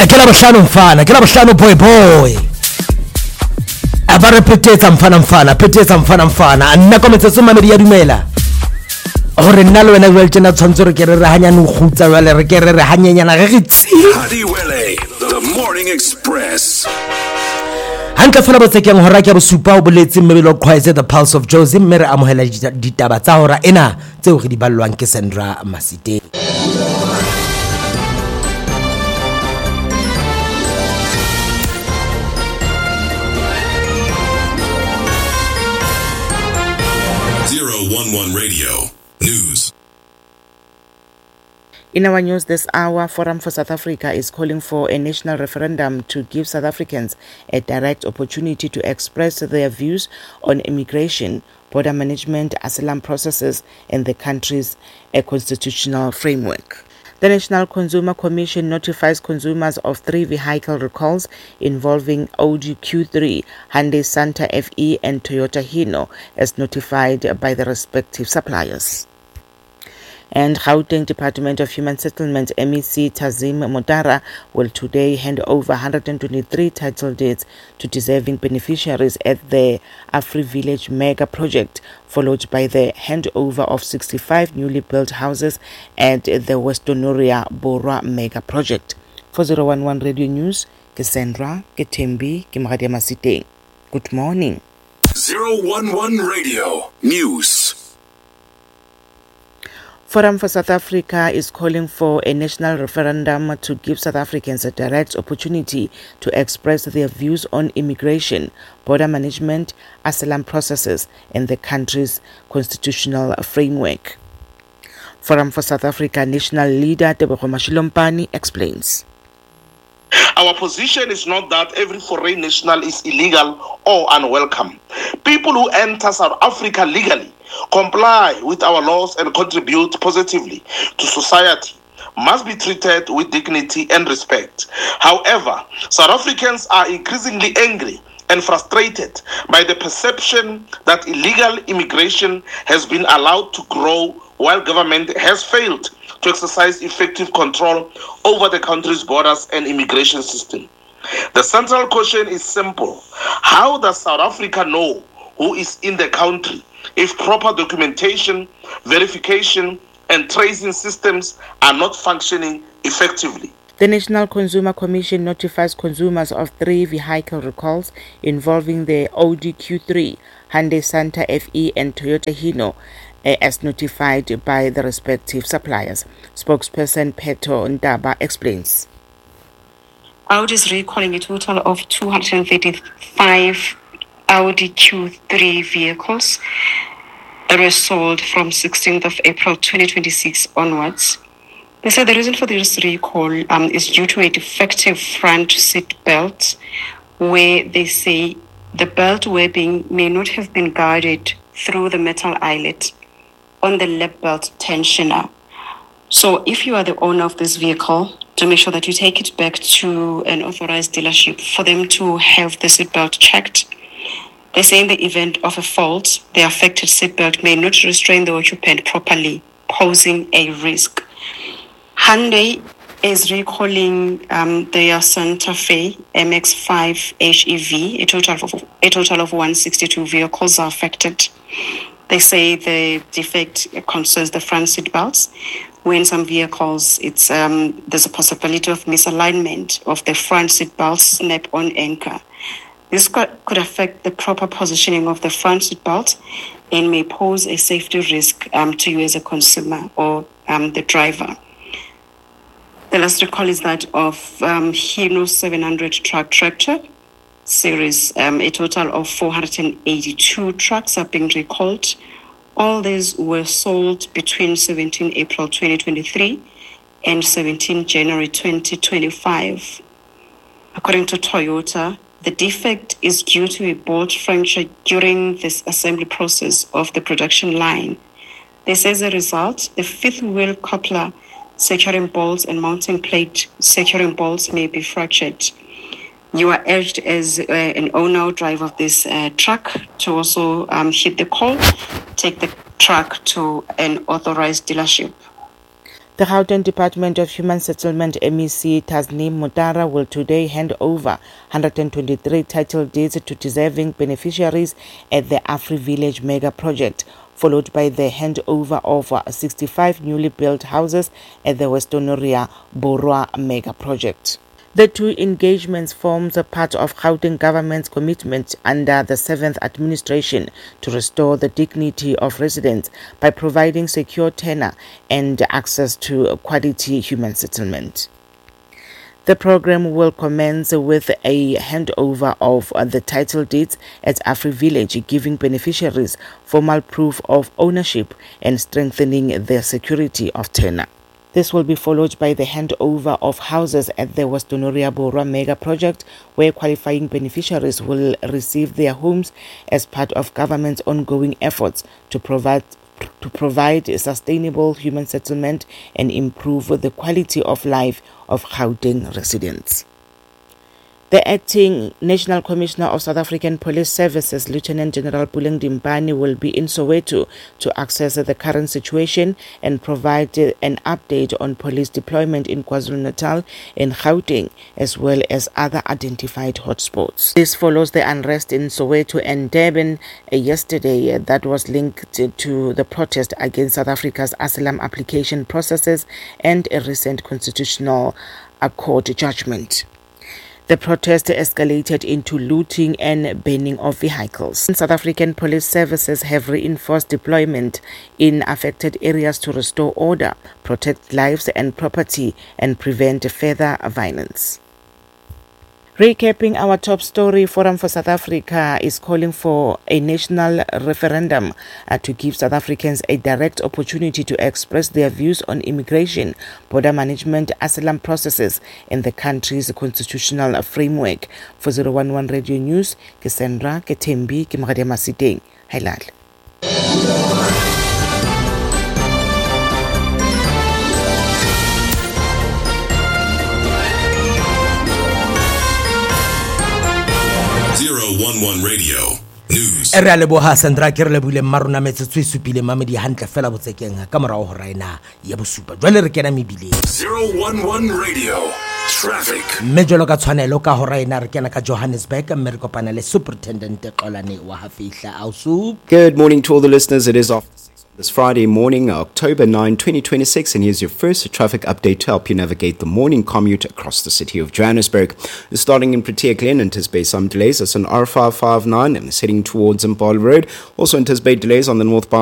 Ke Labohlano mfana, ke Labohlano boy. Aba re phethetsa mfana. Nna ka metsotso mamedi ya dumela. Hore nna le wena jwale tjena tshwantse re ke re hanyane o khutsa jwale re ke re hanyenyana re tsi. Hadiwele, the Morning Express. Hantle fela botsekeng hora ke bosupa o boletse mmebelo o qhwaetse the pulse of Josie mme re amohela ditaba tsa hora ena tseo re di ballwang ke Sandra Masiteng. 011 Radio News. In our news this hour, Forum for South Africa is calling for a national referendum to give South Africans a direct opportunity to express their views on immigration, border management, asylum processes, and the country's constitutional framework. The National Consumer Commission notifies consumers of 3 vehicle recalls involving Audi Q3, Hyundai Santa FE, and Toyota Hino, as notified by the respective suppliers. And Gauteng Department of Human Settlement MEC Tazim Modara will today hand over 123 title deeds to deserving beneficiaries at the Afri Village mega project, followed by the handover of 65 newly built houses at the Westonoria Borwa mega project. For 011 Radio News, Cassandra, Ketembi, Kimradia Masiteng. Good morning. 011 Radio News. Forum for South Africa is calling for a national referendum to give South Africans a direct opportunity to express their views on immigration, border management, asylum processes, and the country's constitutional framework. Forum for South Africa national leader Tebogo Mashilompani explains. Our position is not that every foreign national is illegal or unwelcome. People who enter South Africa legally, comply with our laws and contribute positively to society must be treated with dignity and respect. However, South Africans are increasingly angry and frustrated by the perception that illegal immigration has been allowed to grow while government has failed to exercise effective control over the country's borders and immigration system. The central question is simple. How does South Africa know who is in the country if proper documentation, verification, and tracing systems are not functioning effectively? The National Consumer Commission notifies consumers of 3 vehicle recalls involving the Audi Q3, Hyundai Santa FE, and Toyota Hino, as notified by the respective suppliers. Spokesperson Peto Ndaba explains. Audi is recalling a total of 235 Audi Q3 vehicles that were sold from 16th of April 2026 onwards. They said the reason for this recall is due to a defective front seat belt, where they say the belt webbing may not have been guarded through the metal eyelet on the lap belt tensioner. So if you are the owner of this vehicle, to make sure that you take it back to an authorized dealership for them to have the seatbelt checked. They say in the event of a fault, the affected seatbelt may not restrain the occupant properly, posing a risk. Hyundai is recalling their Santa Fe MX-5 HEV. A total of 162 vehicles are affected. They say the defect concerns the front seat belts. When some vehicles, there's a possibility of misalignment of the front seat belts snap-on anchor. This could affect the proper positioning of the front seat belt and may pose a safety risk to you as a consumer or the driver. The last recall is that of Hino 700 truck tractor series. A total of 482 trucks are being recalled. All these were sold between 17 April 2023 and 17 January 2025. According to Toyota, the defect is due to a bolt fracture during this assembly process of the production line. They say as a result, the fifth wheel coupler securing bolts and mounting plate securing bolts may be fractured. You are urged as an owner or driver of this truck to also hit the call, take the truck to an authorized dealership. The Gauteng Department of Human Settlement MEC Tasneem Mutara will today hand over 123 title deeds to deserving beneficiaries at the Afri Village mega project, followed by the handover of 65 newly built houses at the Westonoria Borwa mega project. The two engagements forms a part of Gauteng government's commitment under the 7th administration to restore the dignity of residents by providing secure tenure and access to quality human settlement. The program will commence with a handover of the title deeds at Afri Village, giving beneficiaries formal proof of ownership and strengthening their security of tenure. This will be followed by the handover of houses at the Westonoria Borwa mega project, where qualifying beneficiaries will receive their homes as part of government's ongoing efforts to provide sustainable human settlement and improve the quality of life of Gauteng residents. The acting National Commissioner of South African Police Services, Lieutenant General Puleng Dimpane, will be in Soweto to assess the current situation and provide an update on police deployment in KwaZulu-Natal and Gauteng, as well as other identified hotspots. This follows the unrest in Soweto and Durban yesterday that was linked to the protest against South Africa's asylum application processes and a recent constitutional court judgment. The protest escalated into looting and burning of vehicles. South African police services have reinforced deployment in affected areas to restore order, protect lives and property, and prevent further violence. Recapping our top story, Forum for South Africa is calling for a national referendum to give South Africans a direct opportunity to express their views on immigration, border management, asylum processes, and the country's constitutional framework. For 011 Radio News, ke Sandra, ke Thembi, ke Magadia Masiteng. Hailal. 011 Radio News. Re a leboha Sandra ke re lebile mmarona metsotso e supile mamedi hantle fela botsekeng ka morao ho raina ya bosupa jwale re kena mebile 011 Radio Traffic. mme jwalo ka tshwanelo ka ho raina re kena ka Johannesburg mme re kopana le Superintendent Xolane wa Hafihla Ausu. Good morning to all the listeners. It is off this Friday morning, October 9, 2026, and here's your first traffic update to help you navigate the morning commute across the city of Johannesburg. Starting in Protea Glen, anticipate some delays. That's on R559 and heading towards Impala Road. Also anticipate delays on the northbound